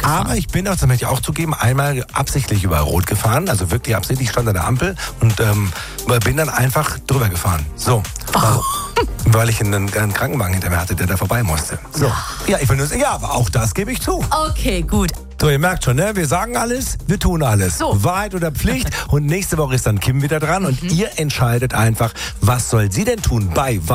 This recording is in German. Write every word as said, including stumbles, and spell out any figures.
Aber ich bin auch, das möchte ich auch zugeben, einmal absichtlich über Rot gefahren. Also wirklich absichtlich, ich stand an der Ampel und ähm, bin dann einfach drüber gefahren. So. Oh. Weil ich einen, einen Krankenwagen hinter mir hatte, der da vorbei musste. So. Ja, ja ich will nur sagen, ja, aber auch das gebe ich zu. Okay, gut. So, ihr merkt schon, ne? Wir sagen alles, wir tun alles. So. Wahrheit oder Pflicht. Und nächste Woche ist dann Kim wieder dran. Und ihr entscheidet einfach, was soll sie denn tun bei Wahrheit